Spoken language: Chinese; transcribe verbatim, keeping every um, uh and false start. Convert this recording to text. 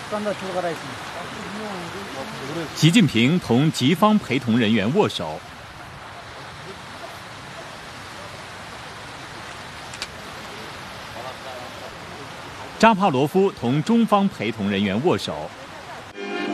习近平同吉方陪同人员握手。扎帕罗夫同中方陪同人员握手。